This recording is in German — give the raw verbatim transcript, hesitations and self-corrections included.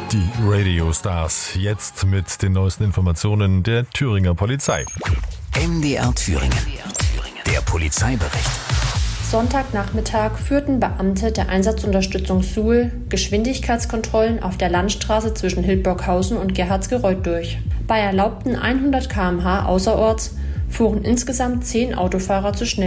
Die Radio Stars, jetzt mit den neuesten Informationen der Thüringer Polizei. M D R Thüringen, der Polizeibericht. Sonntagnachmittag führten Beamte der Einsatzunterstützung Suhl Geschwindigkeitskontrollen auf der Landstraße zwischen Hildburghausen und Gerhardsgereuth durch. Bei erlaubten hundert Kilometer pro Stunde außerorts fuhren insgesamt zehn Autofahrer zu schnell.